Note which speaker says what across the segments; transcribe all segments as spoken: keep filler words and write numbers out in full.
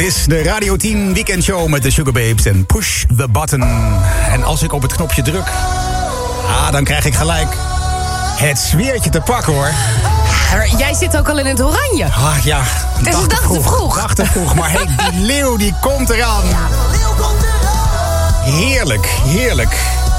Speaker 1: Dit is de Radio tien weekendshow met de Sugar Babes en Push the Button. En als ik op het knopje druk, ah, dan krijg ik gelijk het sfeertje te pakken, hoor.
Speaker 2: Jij zit ook al in het oranje.
Speaker 1: Ah, ja.
Speaker 2: Het is een dag te vroeg.
Speaker 1: Dag te vroeg, maar hey, die leeuw die komt eraan. Heerlijk, heerlijk.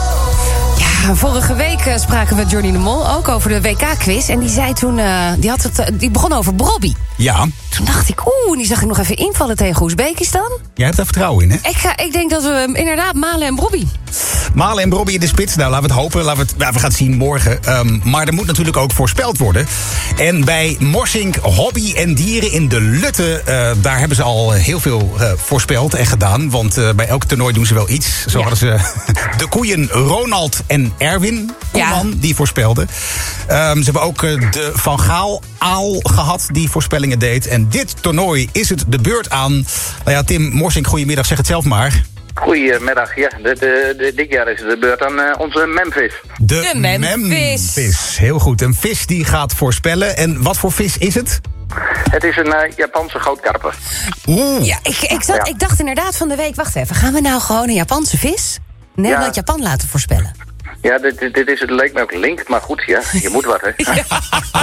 Speaker 2: Ja, vorige week uh, spraken we Johnny de Mol ook over de W K-quiz. En die zei toen, uh, die, had het, uh, die begon over Brobby.
Speaker 1: Ja.
Speaker 2: Toen dacht ik, oeh, die zag ik nog even invallen tegen Oezbekistan.
Speaker 1: Jij hebt daar vertrouwen in, hè?
Speaker 2: Ik, ga, ik denk dat we um, inderdaad Malen en Brobby.
Speaker 1: Malen en Brobby in de spits. Nou, laten we het hopen. Laten we, het, nou, we gaan het zien morgen. Um, maar er moet natuurlijk ook voorspeld worden. En bij Morsink Hobby en Dieren in de Lutte, Uh, daar hebben ze al heel veel uh, voorspeld en gedaan. Want uh, bij elk toernooi doen ze wel iets. Zo ja. hadden ze de koeien Ronald en Erwin Koeman, ja. die voorspelden. Um, ze hebben ook uh, de Van Gaal Aal gehad die voorspellingen deed. En dit toernooi is het de beurt aan. Nou ja, Tim Morsink, goedemiddag, zeg het zelf maar.
Speaker 3: Goedemiddag, ja. De, de, de, dit jaar is het de beurt aan uh, onze Memphis.
Speaker 1: De,
Speaker 2: de Memphis.
Speaker 1: Memphis. Heel goed. Een vis die gaat voorspellen. En wat voor vis is het?
Speaker 3: Het is een uh, Japanse goudkarper.
Speaker 1: Oeh.
Speaker 2: Ja, ik, ik, zat, ja. ik dacht inderdaad van de week, wacht even, gaan we nou gewoon een Japanse vis Nederland-Japan ja. laten voorspellen?
Speaker 3: Ja, dit, dit, dit is, het leek me ook link, maar goed, ja, je moet wat, hè.
Speaker 2: Ja.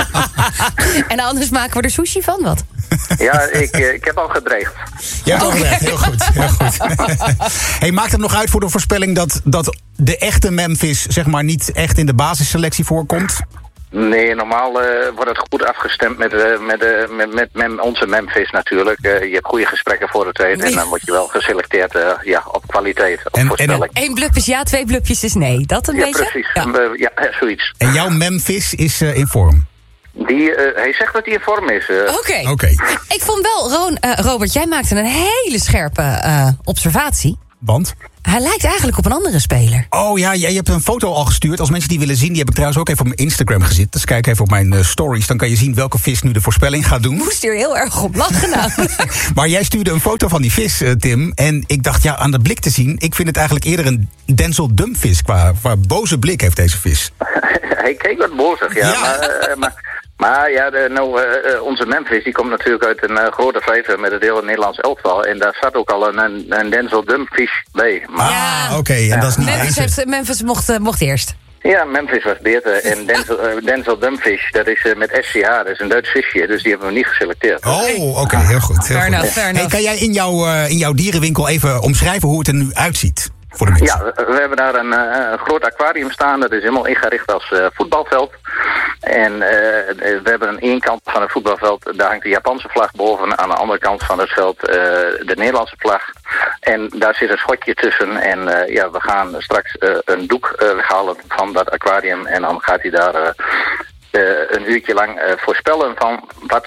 Speaker 2: En anders maken we er sushi van, wat?
Speaker 3: Ja, ik, ik heb al gedreigd.
Speaker 1: Ja, okay. gedreigd. Heel goed. Heel goed. Hey, maakt het nog uit voor de voorspelling dat, dat de echte Memphis, zeg maar, niet echt in de basisselectie voorkomt?
Speaker 3: Nee, normaal uh, wordt het goed afgestemd met, uh, met, uh, met, met, met onze Memphis natuurlijk. Uh, je hebt goede gesprekken voor het weten en dan word je wel geselecteerd uh, ja, op kwaliteit, op en, voorspelling.
Speaker 2: Eén blub is ja, twee blubjes is nee. Dat een
Speaker 3: ja,
Speaker 2: beetje?
Speaker 3: Precies.
Speaker 2: Ja,
Speaker 3: precies. Uh, ja, zoiets.
Speaker 1: En jouw Memphis is uh, in vorm?
Speaker 3: Die, uh, hij zegt dat hij in vorm is. Uh.
Speaker 2: Oké.
Speaker 1: Okay. Okay.
Speaker 2: Ik vond wel, Ron, uh, Robert, jij maakte een hele scherpe uh, observatie.
Speaker 1: Want?
Speaker 2: Hij lijkt eigenlijk op een andere speler.
Speaker 1: Oh ja, je hebt een foto al gestuurd. Als mensen die willen zien, die heb ik trouwens ook even op mijn Instagram gezet. Dus kijk even op mijn uh, stories, dan kan je zien welke vis nu de voorspelling gaat doen.
Speaker 2: Moest hier heel erg op lachen namelijk.
Speaker 1: Maar jij stuurde een foto van die vis, uh, Tim. En ik dacht, ja, aan de blik te zien, ik vind het eigenlijk eerder een Denzel Dumfries. Qua, qua boze blik heeft deze vis.
Speaker 3: Hij keek wat bozig, ja. ja. Maar, uh, maar... Maar ja, de, nou, uh, onze Memphis die komt natuurlijk uit een uh, grote vijver met het hele Nederlands elftal. En daar zat ook al een, een, een Denzel Dumfries bij. Maar,
Speaker 2: ja,
Speaker 1: oké. Okay, ja. En dat is niet
Speaker 2: Memphis, heeft, Memphis mocht, uh, mocht eerst.
Speaker 3: Ja, Memphis was beter. En Denzel, uh, Denzel Dumfries, dat is uh, met S C H, dat is een Duits visje. Dus die hebben we niet geselecteerd.
Speaker 1: Oh, oké, okay, heel goed. Heel
Speaker 2: fair
Speaker 1: goed.
Speaker 2: enough, fair enough.
Speaker 1: Hey, kan jij in, jou, uh, in jouw dierenwinkel even omschrijven hoe het er nu uitziet? Voor de mensen?
Speaker 3: Ja, we, we hebben daar een, uh, een groot aquarium staan. Dat is helemaal ingericht als uh, voetbalveld. En uh, we hebben aan één kant van het voetbalveld, daar hangt de Japanse vlag boven. Aan de andere kant van het veld uh, de Nederlandse vlag. En daar zit een schotje tussen. En uh, ja, we gaan straks uh, een doek uh, weghalen van dat aquarium. En dan gaat hij daar uh, uh, een uurtje lang uh, voorspellen van wat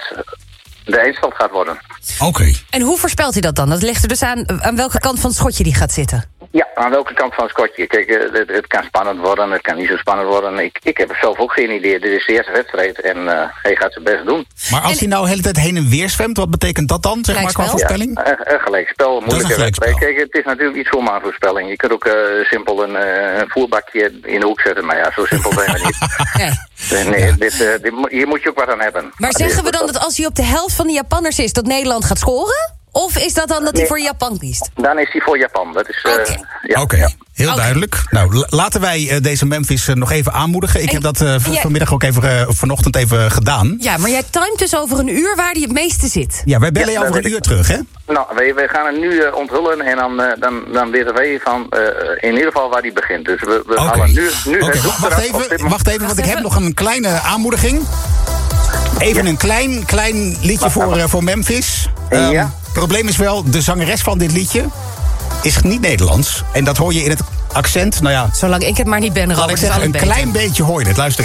Speaker 3: de eindstand gaat worden.
Speaker 1: Oké. Okay.
Speaker 2: En hoe voorspelt hij dat dan? Dat ligt er dus aan, aan welke kant van het schotje die gaat zitten?
Speaker 3: Ja, aan welke kant van het schotje. Kijk, het, het kan spannend worden, het kan niet zo spannend worden. Ik, ik heb zelf ook geen idee. Dit is de eerste wedstrijd en uh, hij gaat zijn best doen.
Speaker 1: Maar als en... hij nou de hele tijd heen en weer zwemt, wat betekent dat dan, zeg maar, qua voorspelling?
Speaker 3: Ja, een, een gelijkspel, moeilijke wedstrijd. Kijk, het is natuurlijk iets voor maar een voorspelling. Je kunt ook uh, simpel een, uh, een voerbakje in de hoek zetten, maar ja, zo simpel zijn we niet. nee, nee ja. dit, uh, dit, hier moet je ook wat aan hebben.
Speaker 2: Maar zeggen we dan dat als hij op de helft van de Japanners is, dat Nederland gaat scoren? Of is dat dan dat hij nee. voor Japan kiest?
Speaker 3: Dan is hij voor Japan. Dat is, uh,
Speaker 2: Oké, okay.
Speaker 1: ja, okay. ja. heel okay. duidelijk. Nou, l- laten wij uh, deze Memphis uh, nog even aanmoedigen. Ik en, heb dat uh, v- ja. vanmiddag ook even, uh, vanochtend even gedaan.
Speaker 2: Ja, maar jij timet dus over een uur waar hij het meeste zit.
Speaker 1: Ja, wij bellen ja, je over een uur ik... terug, hè?
Speaker 3: Nou, wij, wij gaan hem nu uh, onthullen en dan, uh, dan, dan weten wij van uh, in ieder geval waar hij begint. Dus we, we okay. halen nu, nu
Speaker 1: okay. wacht, wacht even, wacht even, want ik heb nog een kleine aanmoediging. Even ja. een klein, klein liedje voor, uh, voor Memphis. Um, ja. Het probleem is wel, de zangeres van dit liedje is niet Nederlands. En dat hoor je in het accent, nou ja...
Speaker 2: Zolang ik het maar niet ben, Robert,
Speaker 1: laat ik zeggen, een
Speaker 2: beter.
Speaker 1: klein beetje hoor je het. Luister